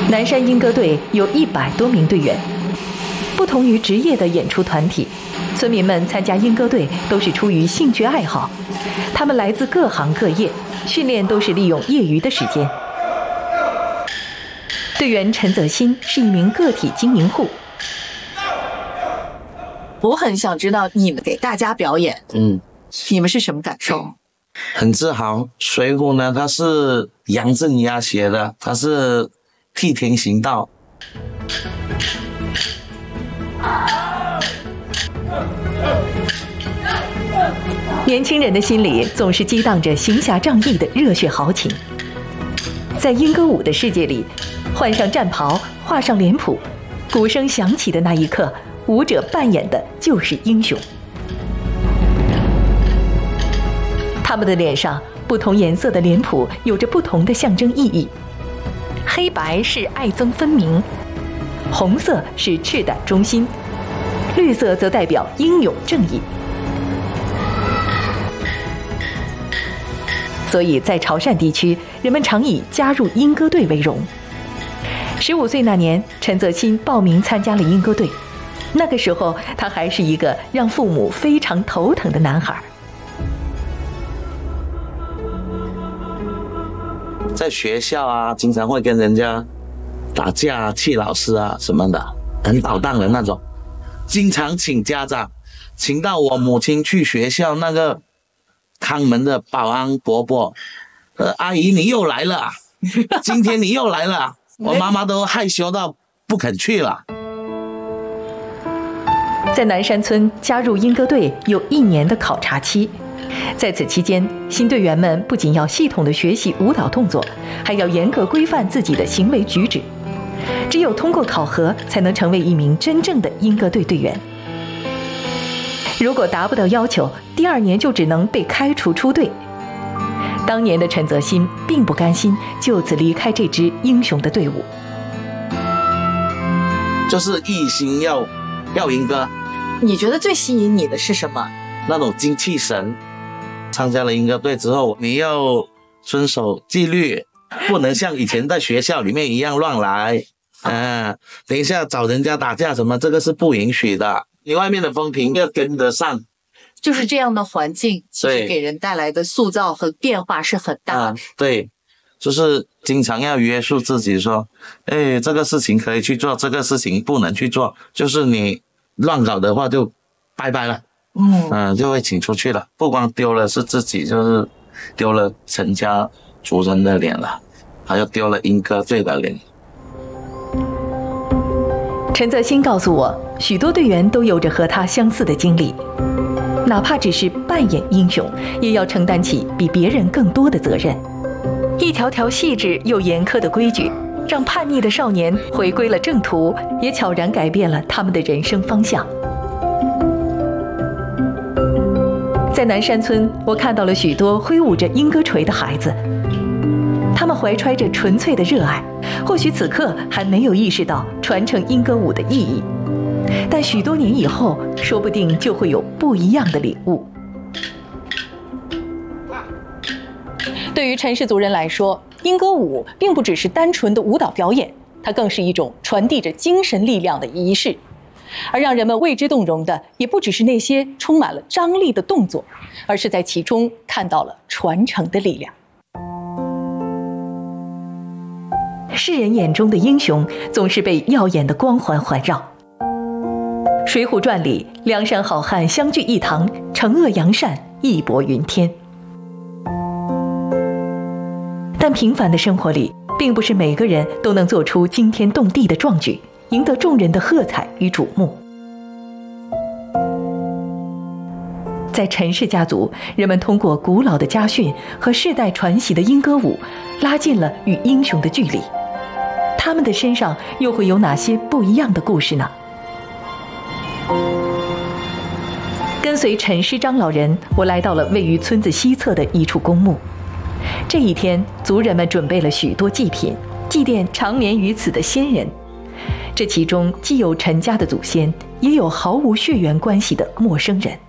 南山莺歌队有100多名队员，不同于职业的演出团体，村民们参加莺歌队都是出于兴趣爱好，他们来自各行各业，训练都是利用业余的时间。队员陈泽新是一名个体经营户。 我很想知道你们给大家表演，你们是什么感受？ 很自豪。水浒呢，它是杨振压写的，它是替天行道。 年轻人的心里总是激荡着行侠仗义的热血豪情。在莺歌舞的世界里，换上战袍，画上脸谱，鼓声响起的那一刻，舞者扮演的就是英雄。他们的脸上不同颜色的脸谱有着不同的象征意义，黑白是爱憎分明，红色是赤胆忠心，绿色则代表英勇正义。所以在潮汕地区，人们常以加入莺歌队为荣。15岁那年，陈泽新报名参加了莺歌队。那个时候，他还是一个让父母非常头疼的男孩。 在学校啊，经常会跟人家打架、气老师啊什么的，很捣蛋的那种。经常请家长，请到我母亲去学校那个看门的保安伯伯，阿姨你又来了，今天你又来了，我妈妈都害羞到不肯去了。 在南山村加入莺歌队有1年的考察期，在此期间，新队员们不仅要系统地学习舞蹈动作，还要严格规范自己的行为举止。只有通过考核，才能成为一名真正的莺歌队队员。如果达不到要求，第2年就只能被开除出队。当年的陈泽新并不甘心就此离开这支英雄的队伍， 就是一心要莺歌。 你觉得最吸引你的是什么？ 那种精气神。参加了莺歌队之后，你要遵守纪律，不能像以前在学校里面一样乱来。等一下找人家打架什么，这个是不允许的。你外面的风评要跟得上。 就是这样的环境，其实给人带来的塑造和变化是很大的。 对，就是经常要约束自己说，这个事情可以去做，这个事情不能去做。就是你乱搞的话就拜拜了。就会请出去了。不光丢了是自己，就是丢了陈家族人的脸了，还有丢了莺歌队的脸。 陈泽新告诉我，许多队员都有着和他相似的经历，哪怕只是扮演英雄，也要承担起比别人更多的责任。一条条细致又严苛的规矩，让叛逆的少年回归了正途，也悄然改变了他们的人生方向。在南山村，我看到了许多挥舞着莺歌锤的孩子，他们怀揣着纯粹的热爱，或许此刻还没有意识到传承莺歌舞的意义，但许多年以后，说不定就会有不一样的领悟。对于陈氏族人来说，莺歌舞并不只是单纯的舞蹈表演，它更是一种传递着精神力量的仪式。而让人们为之动容的，也不只是那些充满了张力的动作，而是在其中看到了传承的力量。世人眼中的英雄，总是被耀眼的光环环绕。《水浒传》里，梁山好汉相聚一堂，惩恶扬善，义薄云天。但平凡的生活里，并不是每个人都能做出惊天动地的壮举，赢得众人的喝彩与瞩目。在陈氏家族，人们通过古老的家训和世代传习的莺歌舞，拉近了与英雄的距离。他们的身上又会有哪些不一样的故事呢？跟随陈师张老人，我来到了位于村子西侧的一处公墓。这一天，族人们准备了许多祭品，祭奠长眠于此的先人。这其中既有陈家的祖先，也有毫无血缘关系的陌生人。